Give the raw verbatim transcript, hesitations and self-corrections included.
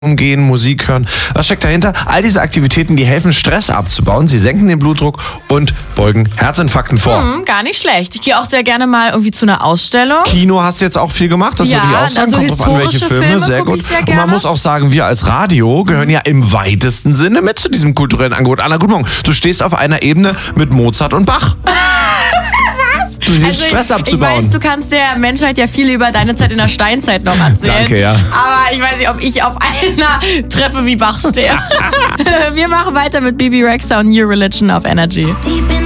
Umgehen, Musik hören. Was steckt dahinter? All diese Aktivitäten, die helfen, Stress abzubauen. Sie senken den Blutdruck und beugen Herzinfarkten vor. Hm, gar nicht schlecht. Ich gehe auch sehr gerne mal irgendwie zu einer Ausstellung. Kino hast du jetzt auch viel gemacht, das Ja, würde ich auch sagen. also Kommt drauf an, welche historische Filme. Filme Sehr guck gut. ich sehr Und man gerne. muss auch sagen, wir als Radio gehören ja im weitesten Sinne mit zu diesem kulturellen Angebot. Anna, guten Morgen. Du stehst auf einer Ebene mit Mozart und Bach. Du hilfst, Also Stress ich, abzubauen. Ich weiß, du kannst der Menschheit ja viel über deine Zeit in der Steinzeit noch erzählen. Danke, ja. Aber ich weiß nicht, ob ich auf einer Treppe wie Bach stehe. Wir machen weiter mit Bibi Rexha und New Religion auf Energy. Deep in